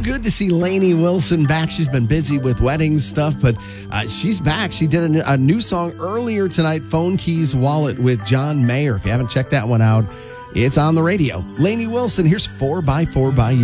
good to see Lainey Wilson back. She's been busy with wedding stuff, but she's back. She did a new song earlier tonight, Phone Keys Wallet with John Mayer. If you haven't checked that one out, it's on the radio. Lainey Wilson, here's 4x4 by You.